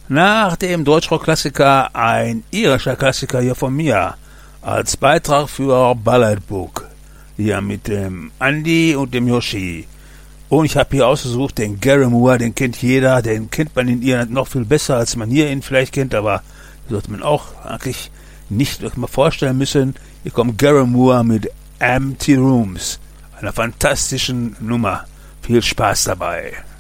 Nach dem Deutschrock-Klassiker ein irischer Klassiker hier von mir als Beitrag für Ballad Book. Hier mit dem Andy und dem Yoshi. Und ich habe hier ausgesucht den Gary Moore, den kennt jeder, den kennt man in Irland noch viel besser, als man hier ihn vielleicht kennt, aber sollte man auch eigentlich nicht wirklich mal vorstellen müssen. Hier kommt Gary Moore mit Empty Rooms, einer fantastischen Nummer. Viel Spaß dabei.